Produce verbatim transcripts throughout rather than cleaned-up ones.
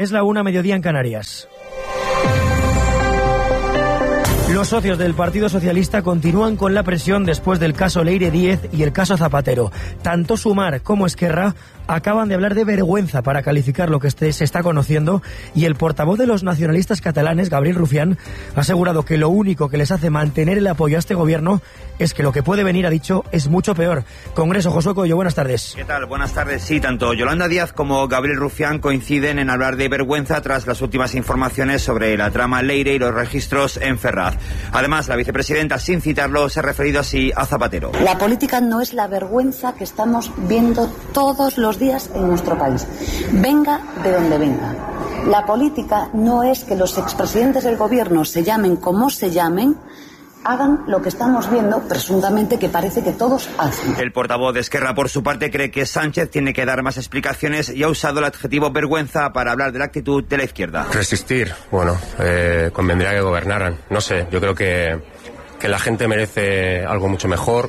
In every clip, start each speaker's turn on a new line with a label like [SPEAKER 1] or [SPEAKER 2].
[SPEAKER 1] Es la una, mediodía en Canarias. Los socios del Partido Socialista continúan con la presión después del caso Leire Díez y el caso Zapatero. Tanto Sumar como Esquerra acaban de hablar de vergüenza para calificar lo que este se está conociendo, y el portavoz de los nacionalistas catalanes, Gabriel Rufián, ha asegurado que lo único que les hace mantener el apoyo a este gobierno es que lo que puede venir, ha dicho, es mucho peor. Congreso, Josué Coello, buenas tardes.
[SPEAKER 2] ¿Qué tal? Buenas tardes. Sí, tanto Yolanda Díaz como Gabriel Rufián coinciden en hablar de vergüenza tras las últimas informaciones sobre la trama Leire y los registros en Ferraz. Además, la vicepresidenta, sin citarlo, se ha referido así a Zapatero.
[SPEAKER 3] La política no es la vergüenza que estamos viendo todos los días en nuestro país, venga de donde venga. La política no es que los expresidentes del gobierno, se llamen como se llamen, hagan lo que estamos viendo, presuntamente, que parece que todos hacen.
[SPEAKER 2] El portavoz de Esquerra, por su parte, cree que Sánchez tiene que dar más explicaciones y ha usado el adjetivo vergüenza para hablar de la actitud de la izquierda.
[SPEAKER 4] Resistir, bueno, eh, convendría que gobernaran. No sé, yo creo que, que la gente merece algo mucho mejor.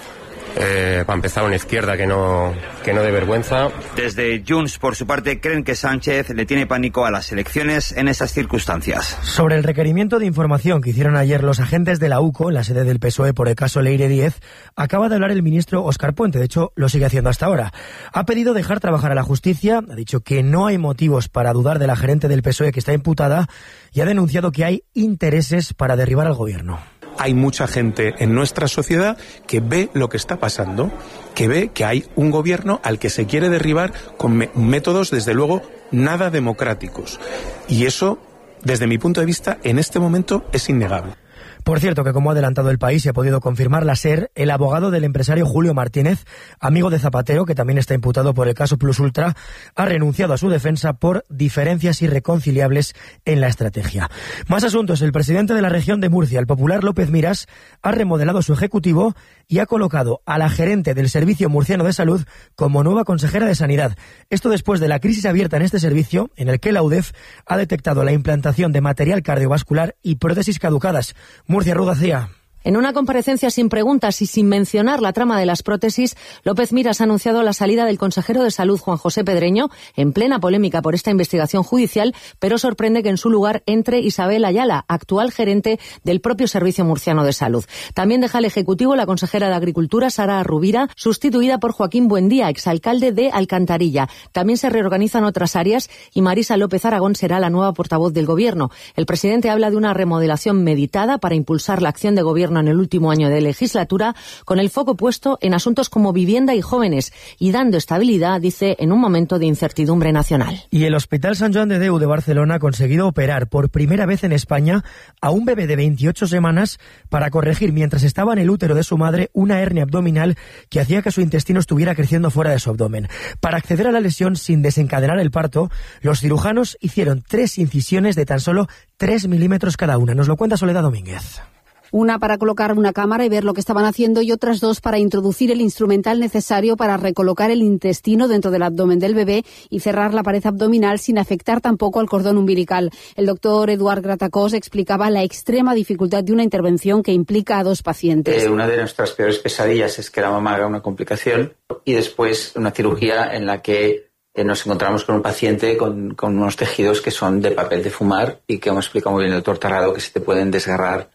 [SPEAKER 4] Eh, para empezar, una izquierda que no que no dé vergüenza.
[SPEAKER 2] Desde Junts, por su parte, creen que Sánchez le tiene pánico a las elecciones en esas circunstancias.
[SPEAKER 1] Sobre el requerimiento de información que hicieron ayer los agentes de la U C O, la sede del P S O E, por el caso Leire Díez, acaba de hablar el ministro Óscar Puente. De hecho, lo sigue haciendo hasta ahora. Ha pedido dejar trabajar a la justicia, ha dicho que no hay motivos para dudar de la gerente del P S O E que está imputada, y ha denunciado que hay intereses para derribar al gobierno.
[SPEAKER 5] Hay mucha gente en nuestra sociedad que ve lo que está pasando, que ve que hay un gobierno al que se quiere derribar con me- métodos, desde luego, nada democráticos. Y eso, desde mi punto de vista, en este momento es innegable.
[SPEAKER 1] Por cierto, que como ha adelantado El País y ha podido confirmar la SER, el abogado del empresario Julio Martínez, amigo de Zapatero, que también está imputado por el caso Plus Ultra, ha renunciado a su defensa por diferencias irreconciliables en la estrategia. Más asuntos. El presidente de la región de Murcia, el popular López Miras, ha remodelado su ejecutivo y ha colocado a la gerente del Servicio Murciano de Salud como nueva consejera de Sanidad. Esto después de la crisis abierta en este servicio, en el que la U D E F ha detectado la implantación de material cardiovascular y prótesis caducadas. Murcia, Ruth García.
[SPEAKER 6] En una comparecencia sin preguntas y sin mencionar la trama de las prótesis, López Miras ha anunciado la salida del consejero de Salud, Juan José Pedreño, en plena polémica por esta investigación judicial, pero sorprende que en su lugar entre Isabel Ayala, actual gerente del propio Servicio Murciano de Salud. También deja el Ejecutivo la consejera de Agricultura, Sara Rubira, sustituida por Joaquín Buendía, exalcalde de Alcantarilla. También se reorganizan otras áreas y Marisa López Aragón será la nueva portavoz del Gobierno. El presidente habla de una remodelación meditada para impulsar la acción de Gobierno en el último año de legislatura, con el foco puesto en asuntos como vivienda y jóvenes, y dando estabilidad, dice, en un momento de incertidumbre nacional.
[SPEAKER 1] Y el Hospital Sant Joan de Déu de Barcelona ha conseguido operar por primera vez en España a un bebé de veintiocho semanas para corregir, mientras estaba en el útero de su madre, una hernia abdominal que hacía que su intestino estuviera creciendo fuera de su abdomen. Para acceder a la lesión sin desencadenar el parto, los cirujanos hicieron tres incisiones de tan solo tres milímetros cada una. Nos lo cuenta Soledad Domínguez.
[SPEAKER 7] Una para colocar una cámara y ver lo que estaban haciendo, y otras dos para introducir el instrumental necesario para recolocar el intestino dentro del abdomen del bebé y cerrar la pared abdominal sin afectar tampoco al cordón umbilical. El doctor Eduard Gratacós explicaba la extrema dificultad de una intervención que implica a dos pacientes.
[SPEAKER 8] Eh, una de nuestras peores pesadillas es que la mamá haga una complicación y después una cirugía en la que eh, nos encontramos con un paciente con, con unos tejidos que son de papel de fumar y que, como explica muy bien el doctor Tarrado, que se te pueden desgarrar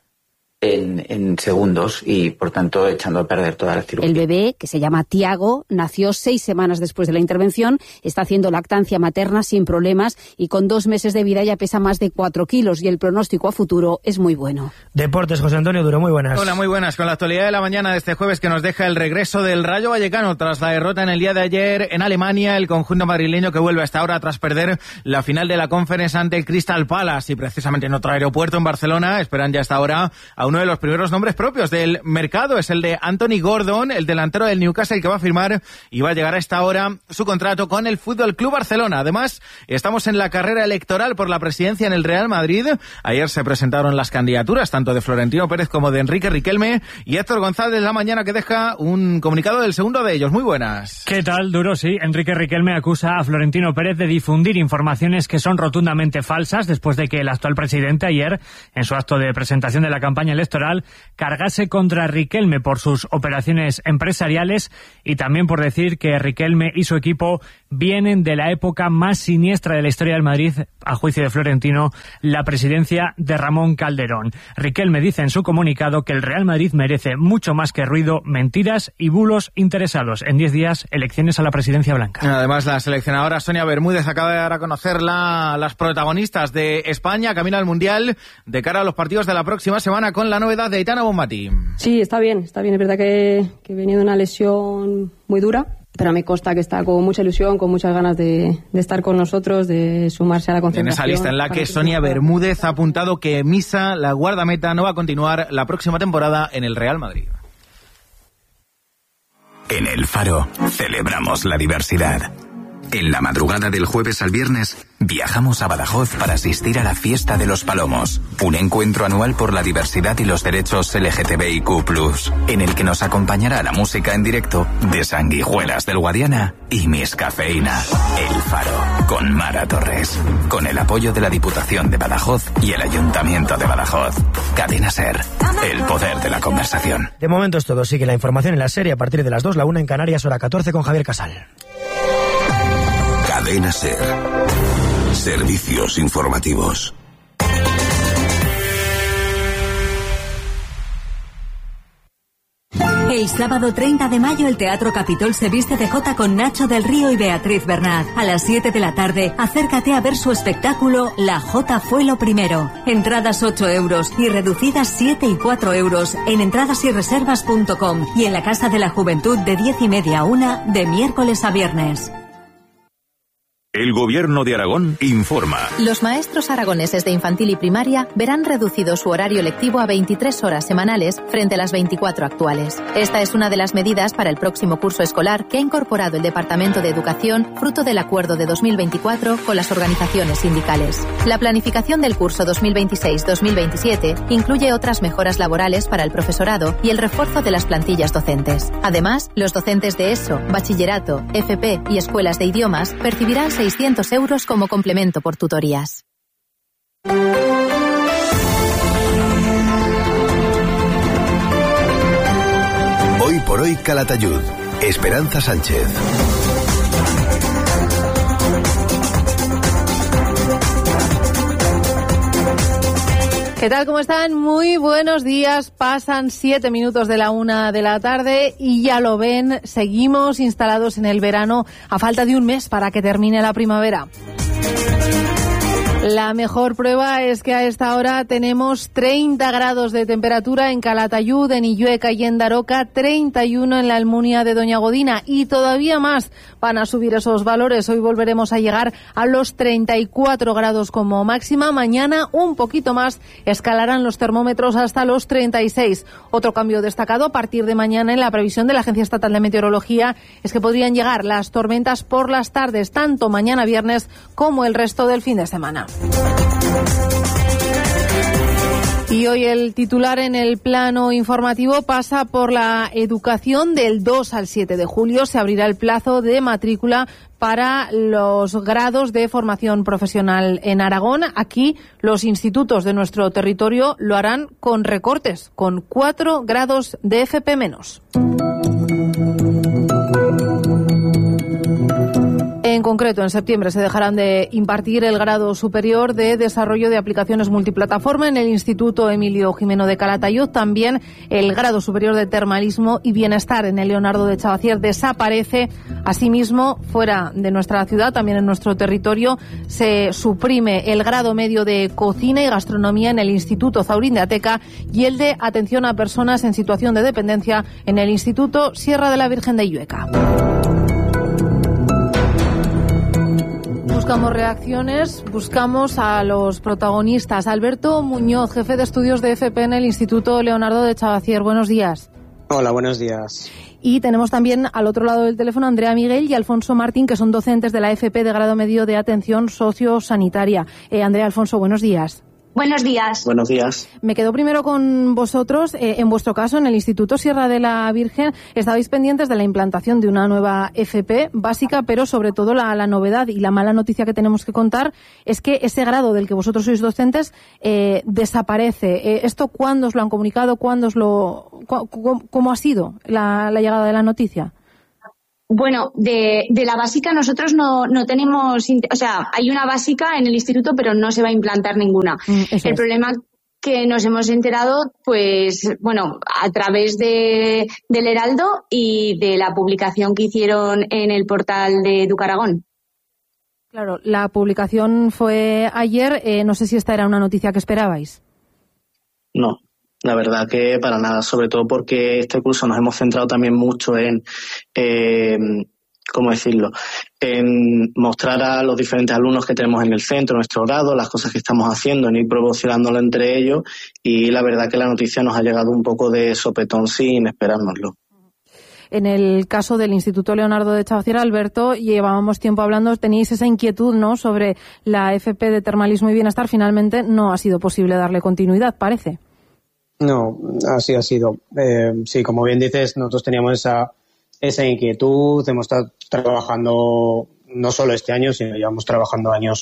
[SPEAKER 8] En, en segundos y, por tanto, echando a perder toda la cirugía.
[SPEAKER 7] El bebé, que se llama Tiago, nació seis semanas después de la intervención, está haciendo lactancia materna sin problemas y con dos meses de vida ya pesa más de cuatro kilos, y el pronóstico a futuro es muy bueno.
[SPEAKER 1] Deportes, José Antonio Duro, muy buenas.
[SPEAKER 9] Hola, muy buenas. Con la actualidad de la mañana de este jueves, que nos deja el regreso del Rayo Vallecano tras la derrota en el día de ayer en Alemania, el conjunto madrileño que vuelve hasta ahora tras perder la final de la Conference ante el Crystal Palace, y precisamente en otro aeropuerto en Barcelona esperan ya hasta ahora a uno de los primeros nombres propios del mercado. Es el de Anthony Gordon, el delantero del Newcastle, que va a firmar y va a llegar a esta hora su contrato con el Fútbol Club Barcelona. Además, estamos en la carrera electoral por la presidencia en el Real Madrid. Ayer se presentaron las candidaturas tanto de Florentino Pérez como de Enrique Riquelme, y Héctor González La Mañana, que deja un comunicado del segundo de ellos. Muy buenas.
[SPEAKER 10] ¿Qué tal, Duro? Sí, Enrique Riquelme acusa a Florentino Pérez de difundir informaciones que son rotundamente falsas, después de que el actual presidente ayer, en su acto de presentación de la campaña electoral, cargase contra Riquelme por sus operaciones empresariales y también por decir que Riquelme y su equipo vienen de la época más siniestra de la historia del Madrid, a juicio de Florentino, la presidencia de Ramón Calderón. Riquelme dice en su comunicado que el Real Madrid merece mucho más que ruido, mentiras y bulos interesados. En diez días, elecciones a la presidencia blanca.
[SPEAKER 9] Además, la seleccionadora Sonia Bermúdez acaba de dar a conocer la, las protagonistas de España, camino al Mundial, de cara a los partidos de la próxima semana, con la novedad de Aitana Bonmatí.
[SPEAKER 11] Sí, está bien, está bien. Es verdad que, que venía de una lesión muy dura, pero me consta que está con mucha ilusión, con muchas ganas de, de estar con nosotros, de sumarse a la concentración.
[SPEAKER 9] En esa lista en la que Sonia Bermúdez ha apuntado que Misa, la guardameta, no va a continuar la próxima temporada en el Real Madrid.
[SPEAKER 12] En El Faro celebramos la diversidad. En la madrugada del jueves al viernes, viajamos a Badajoz para asistir a la Fiesta de los Palomos, un encuentro anual por la diversidad y los derechos L G T B I Q plus, en el que nos acompañará la música en directo de Sanguijuelas del Guadiana y Miss Cafeína. El Faro, con Mara Torres, con el apoyo de la Diputación de Badajoz y el Ayuntamiento de Badajoz. Cadena SER, el poder de la conversación.
[SPEAKER 1] De momento es todo. Sigue la información en la serie a partir de las dos, la una en Canarias, hora catorce, con Javier Casal.
[SPEAKER 12] Cadena SER. Servicios informativos.
[SPEAKER 13] El sábado treinta de mayo el Teatro Capitol se viste de Jota con Nacho del Río y Beatriz Bernat. A las siete de la tarde, acércate a ver su espectáculo La Jota fue lo primero. Entradas ocho euros y reducidas siete y cuatro euros en entradas y reservas punto com y en la Casa de la Juventud de diez y media a una de miércoles a viernes.
[SPEAKER 12] El Gobierno de Aragón informa.
[SPEAKER 14] Los maestros aragoneses de infantil y primaria verán reducido su horario lectivo a veintitrés horas semanales frente a las veinticuatro actuales. Esta es una de las medidas para el próximo curso escolar que ha incorporado el Departamento de Educación, fruto del acuerdo de dos mil veinticuatro con las organizaciones sindicales. La planificación del curso dos mil veintiséis dos mil veintisiete incluye otras mejoras laborales para el profesorado y el refuerzo de las plantillas docentes. Además, los docentes de ESO, bachillerato, F P y escuelas de idiomas percibirán seiscientos euros como complemento por tutorías.
[SPEAKER 15] Hoy por hoy Calatayud. Esperanza Sánchez.
[SPEAKER 16] ¿Qué tal? ¿Cómo están? Muy buenos días. Pasan siete minutos de la una de la tarde y ya lo ven, seguimos instalados en el verano a falta de un mes para que termine la primavera. La mejor prueba es que a esta hora tenemos treinta grados de temperatura en Calatayud, en Illueca y en Daroca, treinta y uno en la Almunia de Doña Godina y todavía más van a subir esos valores. Hoy volveremos a llegar a los treinta y cuatro grados como máxima. Mañana un poquito más, escalarán los termómetros hasta los treinta y seis. Otro cambio destacado a partir de mañana en la previsión de la Agencia Estatal de Meteorología es que podrían llegar las tormentas por las tardes, tanto mañana viernes como el resto del fin de semana. Y hoy el titular en el plano informativo pasa por la educación. Del dos al siete de julio se abrirá el plazo de matrícula para los grados de formación profesional en Aragón. Aquí los institutos de nuestro territorio lo harán con recortes, con cuatro grados de F P menos. En concreto, en septiembre se dejarán de impartir el grado superior de desarrollo de aplicaciones multiplataforma en el Instituto Emilio Jimeno de Calatayud. También el grado superior de termalismo y bienestar en el Leonardo de Chavacier desaparece. Asimismo, fuera de nuestra ciudad, también en nuestro territorio, se suprime el grado medio de cocina y gastronomía en el Instituto Zaurín de Ateca y el de atención a personas en situación de dependencia en el Instituto Sierra de la Virgen de Illueca. Buscamos reacciones, buscamos a los protagonistas. Alberto Muñoz, jefe de estudios de F P en el Instituto Leonardo de Chavacier. Buenos días.
[SPEAKER 17] Hola, buenos días.
[SPEAKER 16] Y tenemos también al otro lado del teléfono a Andrea Miguel y Alfonso Martín, que son docentes de la F P de grado medio de atención sociosanitaria. Eh, Andrea, Alfonso, buenos días.
[SPEAKER 17] Buenos días.
[SPEAKER 18] Buenos días.
[SPEAKER 16] Me quedo primero con vosotros. Eh, en vuestro caso, en el Instituto Sierra de la Virgen, estabais pendientes de la implantación de una nueva F P básica, pero sobre todo la, la novedad y la mala noticia que tenemos que contar es que ese grado del que vosotros sois docentes eh, desaparece. Eh, ¿Esto cuándo os lo han comunicado? ¿Cuándo os lo, cu ¿Cómo ha sido la, la llegada de la noticia?
[SPEAKER 17] Bueno, de, de la básica nosotros no, no tenemos, o sea, hay una básica en el instituto, pero no se va a implantar ninguna. Mm, el es. problema que nos hemos enterado, pues, bueno, a través de del Heraldo y de la publicación que hicieron en el portal de Educaragón.
[SPEAKER 16] Claro, la publicación fue ayer. Eh, no sé si esta era una noticia que esperabais.
[SPEAKER 18] No. La verdad que para nada, sobre todo porque este curso nos hemos centrado también mucho en, eh, ¿cómo decirlo?, en mostrar a los diferentes alumnos que tenemos en el centro, nuestro grado, las cosas que estamos haciendo, en ir promocionándolo entre ellos, y la verdad que la noticia nos ha llegado un poco de sopetón sin esperárnoslo.
[SPEAKER 16] En el caso del Instituto Leonardo de Chavaciera, Alberto, llevábamos tiempo hablando, teníais esa inquietud, ¿no?, sobre la F P de Termalismo y Bienestar. Finalmente no ha sido posible darle continuidad, parece.
[SPEAKER 19] No, así ha sido. Eh, sí, como bien dices, nosotros teníamos esa, esa inquietud, hemos estado trabajando no solo este año, sino llevamos trabajando años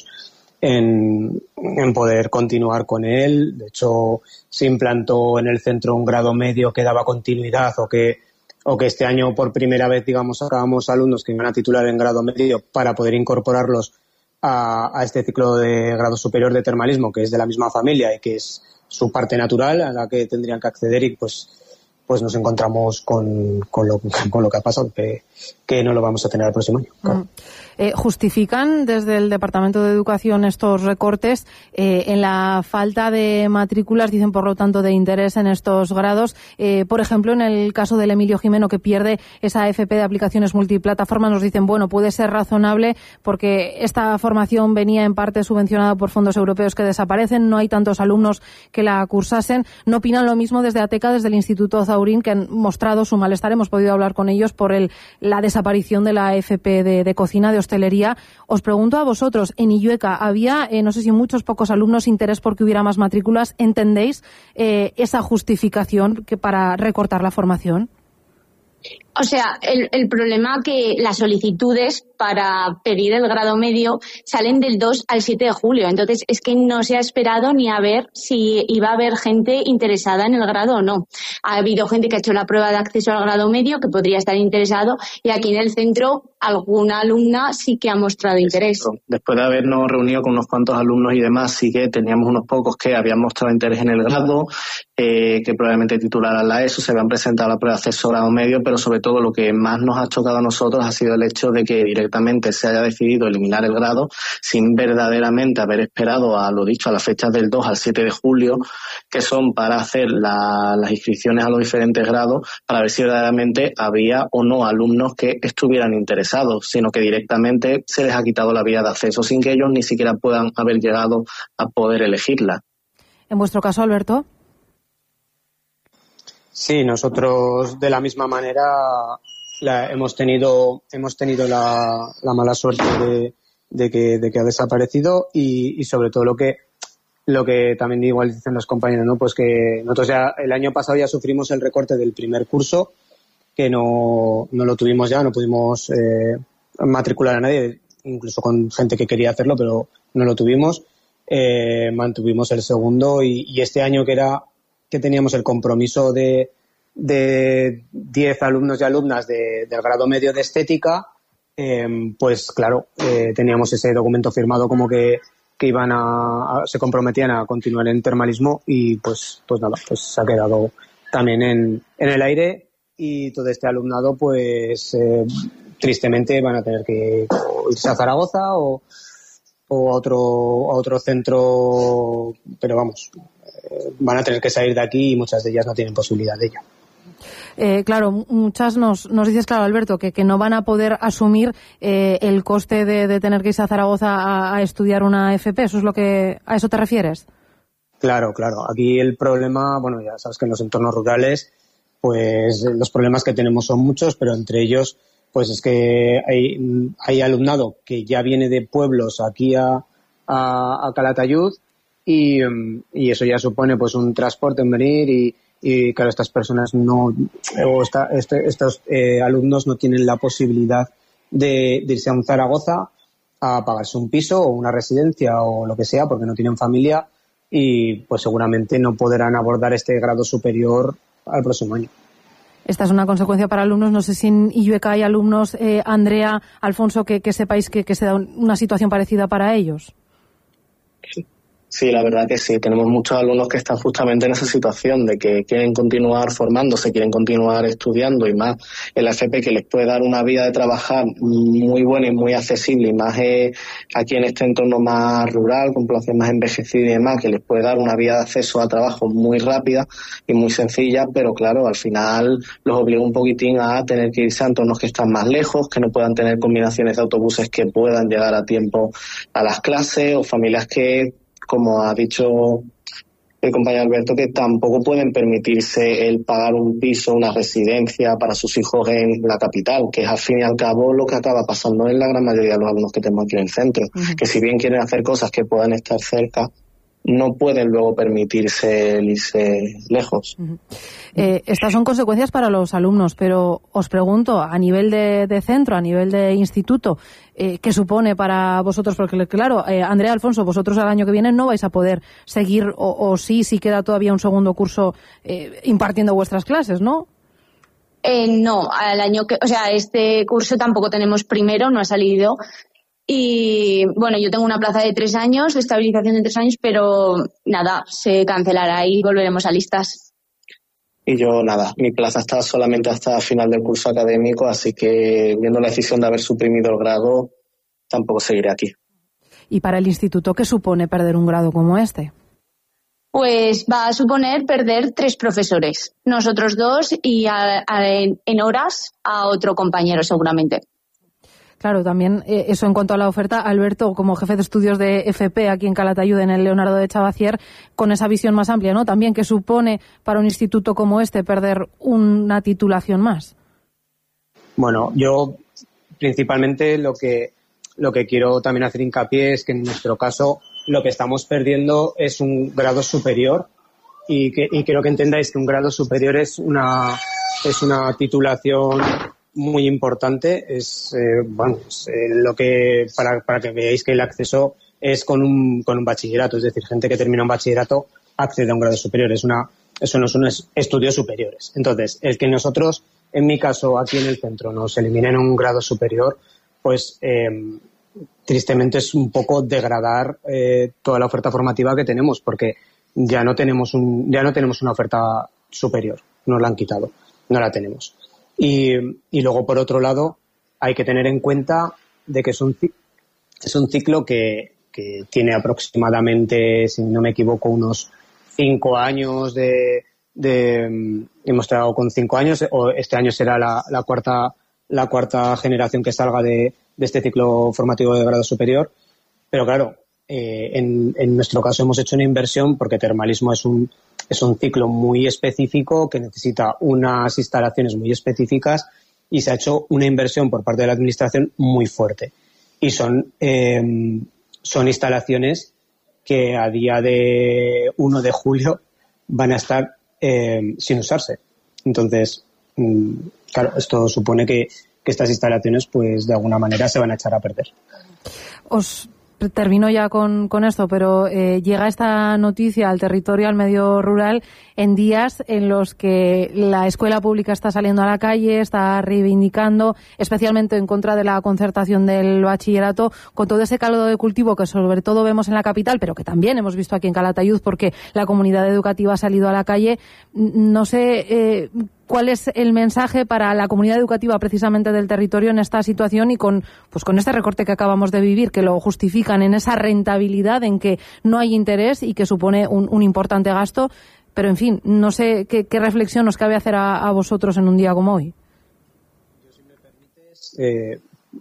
[SPEAKER 19] en, en poder continuar con él. De hecho, se implantó en el centro un grado medio que daba continuidad o que, o que este año por primera vez, digamos, sacábamos alumnos que iban a titular en grado medio para poder incorporarlos a, a este ciclo de grado superior de termalismo, que es de la misma familia y que es su parte natural a la que tendrían que acceder, y pues pues nos encontramos con, con, lo, con lo que ha pasado, que, que no lo vamos a tener el próximo año. Claro.
[SPEAKER 16] Mm. Eh, ¿Justifican desde el Departamento de Educación estos recortes eh, en la falta de matrículas, dicen por lo tanto de interés en estos grados? Eh, por ejemplo, en el caso del Emilio Jimeno, que pierde esa F P de aplicaciones multiplataformas, nos dicen, bueno, puede ser razonable porque esta formación venía en parte subvencionada por fondos europeos que desaparecen, no hay tantos alumnos que la cursasen. No opinan lo mismo desde ATECA, desde el Instituto Zaurín, que han mostrado su malestar. Hemos podido hablar con ellos por el, la desaparición de la F P de, de cocina, de hostelería. Os pregunto a vosotros, en Illueca había, eh, no sé si muchos, pocos alumnos, interés porque hubiera más matrículas. ¿Entendéis eh, esa justificación que para recortar la formación?
[SPEAKER 17] O sea, el, el problema que las solicitudes para pedir el grado medio salen del dos al siete de julio. Entonces, es que no se ha esperado ni a ver si iba a haber gente interesada en el grado o no. Ha habido gente que ha hecho la prueba de acceso al grado medio que podría estar interesado, y aquí en el centro alguna alumna sí que ha mostrado interés.
[SPEAKER 18] Después de habernos reunido con unos cuantos alumnos y demás, sí que teníamos unos pocos que habían mostrado interés en el grado, eh, que probablemente titularan la ESO, se habían presentado a la prueba de acceso al grado medio, pero sobre todo lo que más nos ha chocado a nosotros ha sido el hecho de que directamente se haya decidido eliminar el grado sin verdaderamente haber esperado a lo dicho a las fechas del dos al siete de julio, que son para hacer la, las inscripciones a los diferentes grados, para ver si verdaderamente había o no alumnos que estuvieran interesados, sino que directamente se les ha quitado la vía de acceso sin que ellos ni siquiera puedan haber llegado a poder elegirla.
[SPEAKER 16] En vuestro caso, Alberto.
[SPEAKER 19] Sí, nosotros de la misma manera la, hemos tenido hemos tenido la, la mala suerte de, de que de que ha desaparecido, y, y sobre todo lo que lo que también igual dicen los compañeros, ¿no? Pues que nosotros ya el año pasado ya sufrimos el recorte del primer curso, que no, no lo tuvimos ya, no pudimos eh, matricular a nadie, incluso con gente que quería hacerlo, pero no lo tuvimos. Eh, mantuvimos el segundo, y, y este año que era que teníamos el compromiso de de diez alumnos y alumnas de, del grado medio de estética, eh, pues claro, eh, teníamos ese documento firmado como que, que iban a, a se comprometían a continuar en termalismo, y pues pues nada, pues se ha quedado también en, en el aire, y todo este alumnado pues eh, tristemente van a tener que irse a Zaragoza o, o a otro a otro centro, pero vamos, eh, van a tener que salir de aquí, y muchas de ellas no tienen posibilidad de ello.
[SPEAKER 16] Eh, claro, muchas nos, nos dices, claro, Alberto, que, que no van a poder asumir eh, el coste de, de tener que irse a Zaragoza a, a estudiar una F P. ¿Eso es lo que, a eso te refieres?
[SPEAKER 19] Claro, claro. Aquí el problema, bueno, ya sabes que en los entornos rurales, pues los problemas que tenemos son muchos, pero entre ellos, pues es que hay, hay alumnado que ya viene de pueblos aquí a, a, a Calatayud, y, y eso ya supone pues un transporte en venir y, y claro, estas personas no, o esta, este, estos eh, alumnos no tienen la posibilidad de, de irse a un Zaragoza a pagarse un piso o una residencia o lo que sea porque no tienen familia y pues seguramente no podrán abordar este grado superior al próximo año.
[SPEAKER 16] Esta es una consecuencia para alumnos. No sé si en Illueca hay alumnos, eh, Andrea, Alfonso, que, que sepáis que, que se da una situación parecida para ellos.
[SPEAKER 18] Sí. Sí, la verdad que sí. Tenemos muchos alumnos que están justamente en esa situación de que quieren continuar formándose, quieren continuar estudiando y más en la F P que les puede dar una vida de trabajar muy buena y muy accesible y más eh, aquí en este entorno más rural, con población más envejecida y demás, que les puede dar una vía de acceso a trabajo muy rápida y muy sencilla, pero claro, al final los obliga un poquitín a tener que irse a entornos que están más lejos, que no puedan tener combinaciones de autobuses que puedan llegar a tiempo a las clases o familias que, como ha dicho el compañero Alberto, que tampoco pueden permitirse el pagar un piso, una residencia para sus hijos en la capital, que es al fin y al cabo lo que acaba pasando en la gran mayoría de los alumnos que tenemos aquí en el centro, uh-huh. que si bien quieren hacer cosas que puedan estar cerca, no pueden luego permitirse el irse lejos.
[SPEAKER 16] Uh-huh. Eh, estas son consecuencias para los alumnos, pero os pregunto, a nivel de, de centro, a nivel de instituto, eh, ¿qué supone para vosotros? Porque claro, eh, Andrea, Alfonso, vosotros al año que viene no vais a poder seguir, o, o sí, si queda todavía un segundo curso eh, impartiendo vuestras clases, ¿no?
[SPEAKER 17] Eh, no, al año que, o sea, este curso tampoco tenemos primero, no ha salido. Y bueno, yo tengo una plaza de tres años, de estabilización de tres años, pero nada, se cancelará y volveremos a listas.
[SPEAKER 18] Y yo nada, mi plaza está solamente hasta final del curso académico, así que viendo la decisión de haber suprimido el grado, tampoco seguiré aquí.
[SPEAKER 16] ¿Y para el instituto qué supone perder un grado como este?
[SPEAKER 17] Pues va a suponer perder tres profesores, nosotros dos y a, a, en horas a otro compañero seguramente.
[SPEAKER 16] Claro, también eh, eso en cuanto a la oferta. Alberto, como jefe de estudios de F P aquí en Calatayud, en el Leonardo de Chavacier, con esa visión más amplia, ¿no? También, ¿qué supone para un instituto como este perder una titulación más?
[SPEAKER 19] Bueno, yo principalmente lo que lo que quiero también hacer hincapié es que en nuestro caso lo que estamos perdiendo es un grado superior y que y quiero que entendáis que un grado superior es una es una titulación muy importante. Es eh, bueno, es, eh, lo que para para que veáis que el acceso es con un con un bachillerato, es decir, gente que termina un bachillerato accede a un grado superior, es una eso no son estudios superiores. Entonces, el que nosotros, en mi caso aquí en el centro, nos eliminen un grado superior, pues eh, tristemente es un poco degradar eh, toda la oferta formativa que tenemos, porque ya no tenemos un ya no tenemos una oferta superior, nos la han quitado, no la tenemos. Y, y luego, por otro lado, hay que tener en cuenta de que es un, es un ciclo que, que tiene aproximadamente, si no me equivoco, unos cinco años de, de hemos trabajado con cinco años, o este año será la, la cuarta la cuarta generación que salga de, de este ciclo formativo de grado superior. Pero claro, eh, en, en nuestro caso hemos hecho una inversión porque termalismo es un Es un ciclo muy específico que necesita unas instalaciones muy específicas y se ha hecho una inversión por parte de la administración muy fuerte. Y son, eh, son instalaciones que a día de primero de julio van a estar eh, sin usarse. Entonces, claro, esto supone que, que estas instalaciones, pues de alguna manera, se van a echar a perder.
[SPEAKER 16] Os Termino ya con, con esto, pero eh, llega esta noticia al territorio, al medio rural, en días en los que la escuela pública está saliendo a la calle, está reivindicando, especialmente en contra de la concertación del bachillerato, con todo ese caldo de cultivo que sobre todo vemos en la capital, pero que también hemos visto aquí en Calatayud, porque la comunidad educativa ha salido a la calle. No sé eh, cuál es el mensaje para la comunidad educativa precisamente del territorio en esta situación y con pues con este recorte que acabamos de vivir, que lo justifican en esa rentabilidad en que no hay interés y que supone un, un importante gasto. Pero, en fin, no sé qué, qué reflexión nos cabe hacer a, a vosotros en un día como hoy.
[SPEAKER 19] Yo, si me permites, eh,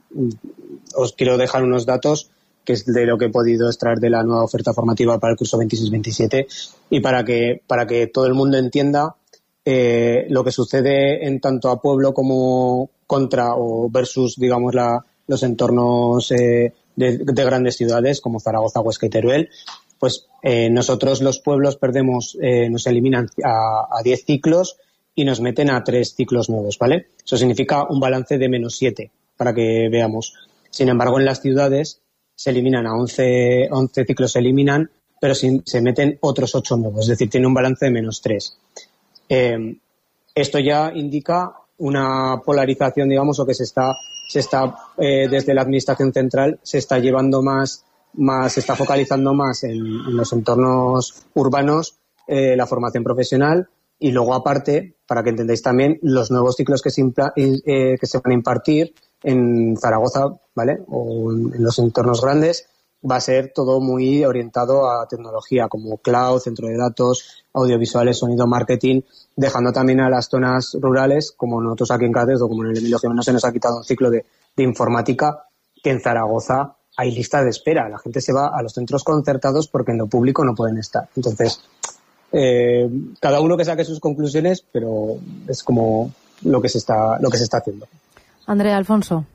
[SPEAKER 19] os quiero dejar unos datos que es de lo que he podido extraer de la nueva oferta formativa para el curso veintiséis veintisiete y para que, para que todo el mundo entienda Eh, lo que sucede en tanto a pueblo como contra o versus, digamos, la, los entornos eh, de, de grandes ciudades como Zaragoza, Huesca y Teruel. pues eh, nosotros los pueblos perdemos, eh, nos eliminan a diez ciclos y nos meten a tres ciclos nuevos, ¿vale? Eso significa un balance de menos siete, para que veamos. Sin embargo, en las ciudades se eliminan a once, once ciclos, se eliminan, pero sin, se meten otros ocho nuevos, es decir, tiene un balance de menos tres. Eh, esto ya indica una polarización, digamos, o que se está, se está eh, desde la administración central se está llevando más, más se está focalizando más en, en los entornos urbanos eh, la formación profesional, y luego aparte, para que entendáis también, los nuevos ciclos que se, impla, eh, que se van a impartir en Zaragoza, ¿vale? O en los entornos grandes, va a ser todo muy orientado a tecnología como cloud, centro de datos, audiovisuales, sonido, marketing, dejando también a las zonas rurales, como nosotros aquí en Cáceres o como en el Emilio Gimeno se nos ha quitado un ciclo de, de informática, que en Zaragoza hay lista de espera. La gente se va a los centros concertados porque en lo público no pueden estar. Entonces, eh, cada uno que saque sus conclusiones, pero es como lo que se está, lo que se está haciendo.
[SPEAKER 16] Andrea, Alfonso.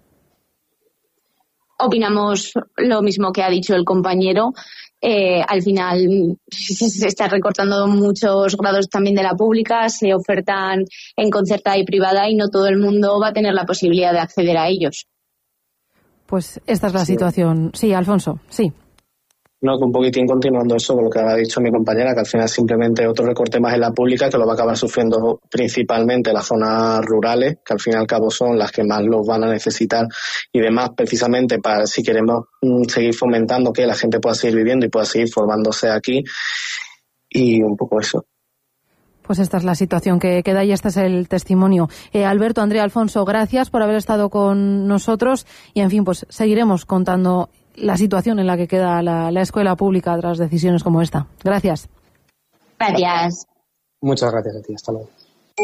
[SPEAKER 17] Opinamos lo mismo que ha dicho el compañero. Eh, al final se está recortando muchos grados también de la pública, se ofertan en concertada y privada y no todo el mundo va a tener la posibilidad de acceder a ellos.
[SPEAKER 16] Pues esta es la sí. situación. Sí, Alfonso, sí.
[SPEAKER 18] No, que un poquitín continuando eso con lo que ha dicho mi compañera, que al final simplemente otro recorte más en la pública que lo va a acabar sufriendo principalmente las zonas rurales, que al fin y al cabo son las que más los van a necesitar y demás, precisamente para si queremos mm, seguir fomentando que la gente pueda seguir viviendo y pueda seguir formándose aquí, y un poco eso.
[SPEAKER 16] Pues esta es la situación que queda y este es el testimonio. Eh, Alberto, Andrea, Alfonso, gracias por haber estado con nosotros y, en fin, pues seguiremos contando la situación en la que queda la, la escuela pública tras decisiones como esta. Gracias.
[SPEAKER 17] Gracias.
[SPEAKER 19] Muchas gracias a ti. Hasta luego.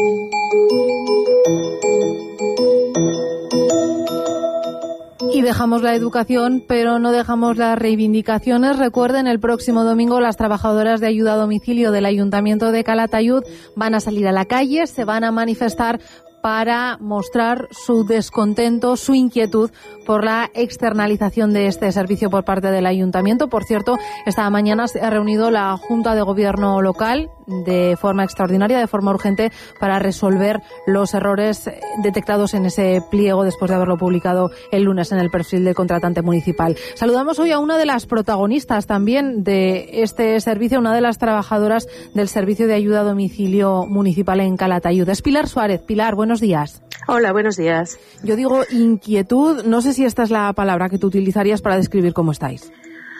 [SPEAKER 16] Y dejamos la educación, pero no dejamos las reivindicaciones. Recuerden, el próximo domingo las trabajadoras de ayuda a domicilio del Ayuntamiento de Calatayud van a salir a la calle, se van a manifestar para mostrar su descontento, su inquietud por la externalización de este servicio por parte del Ayuntamiento. Por cierto, esta mañana se ha reunido la Junta de Gobierno local de forma extraordinaria, de forma urgente, para resolver los errores detectados en ese pliego después de haberlo publicado el lunes en el perfil del contratante municipal. Saludamos hoy a una de las protagonistas también de este servicio, una de las trabajadoras del Servicio de Ayuda a Domicilio Municipal en Calatayud. Es Pilar Suárez. Pilar, buenos días.
[SPEAKER 20] Hola, buenos días.
[SPEAKER 16] Yo digo inquietud, no sé si esta es la palabra que tú utilizarías para describir cómo estáis.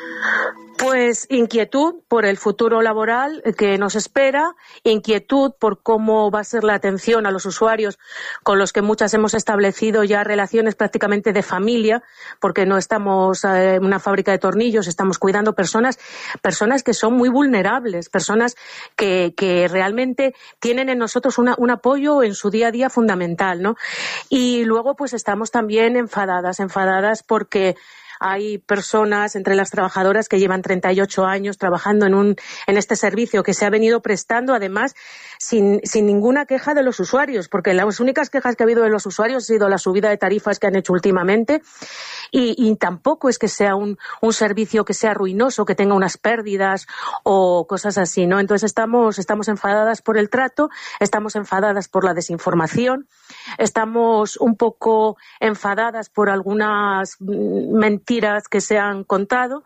[SPEAKER 20] Pues inquietud por el futuro laboral que nos espera, inquietud por cómo va a ser la atención a los usuarios con los que muchas hemos establecido ya relaciones prácticamente de familia, porque no estamos en una fábrica de tornillos, estamos cuidando personas, personas que son muy vulnerables, personas que, que realmente tienen en nosotros una, un apoyo en su día a día fundamental, ¿no? Y luego pues estamos también enfadadas, enfadadas porque hay personas entre las trabajadoras que llevan treinta y ocho años trabajando en un en este servicio que se ha venido prestando, además, sin, sin ninguna queja de los usuarios, porque las únicas quejas que ha habido de los usuarios ha sido la subida de tarifas que han hecho últimamente y, y tampoco es que sea un, un servicio que sea ruinoso, que tenga unas pérdidas o cosas así, ¿no? Entonces estamos, estamos enfadadas por el trato, estamos enfadadas por la desinformación, estamos un poco enfadadas por algunas mentiras que se han contado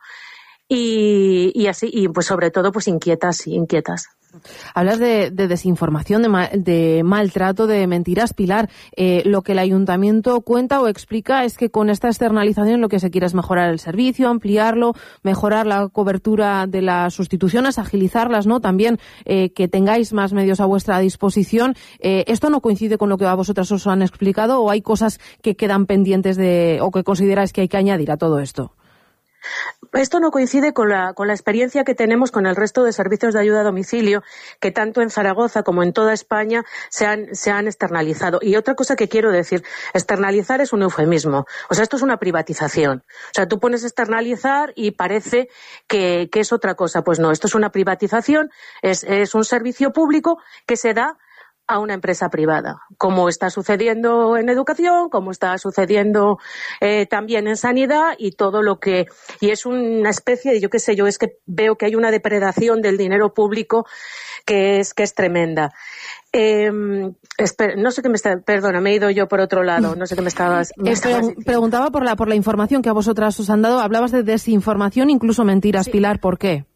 [SPEAKER 20] y, y así, y pues sobre todo pues inquietas y inquietas.
[SPEAKER 16] Hablas de, de desinformación, de, ma, de maltrato, de mentiras, Pilar. Eh, lo que el ayuntamiento cuenta o explica es que con esta externalización lo que se quiere es mejorar el servicio, ampliarlo, mejorar la cobertura de las sustituciones, agilizarlas, ¿no? También eh, que tengáis más medios a vuestra disposición. Eh, ¿Esto no coincide con lo que a vosotras os han explicado o hay cosas que quedan pendientes de o que consideráis que hay que añadir a todo esto?
[SPEAKER 20] Esto no coincide con la, con la experiencia que tenemos con el resto de servicios de ayuda a domicilio que tanto en Zaragoza como en toda España se han, se han externalizado. Y otra cosa que quiero decir, externalizar es un eufemismo. O sea, esto es una privatización. O sea, tú pones externalizar y parece que, que es otra cosa. Pues no, esto es una privatización, es, es un servicio público que se da a una empresa privada, como está sucediendo en educación, como está sucediendo eh, también en sanidad y todo lo que... Y es una especie de, yo qué sé, yo es que veo que hay una depredación del dinero público que es, que es tremenda. Eh, espera, no sé qué me está... Perdona, me he ido yo por otro lado, no sé qué me estabas... Me estabas
[SPEAKER 16] Pre preguntaba por la, por la información que a vosotras os han dado. Hablabas de desinformación, incluso mentiras. Sí. Pilar, ¿por qué?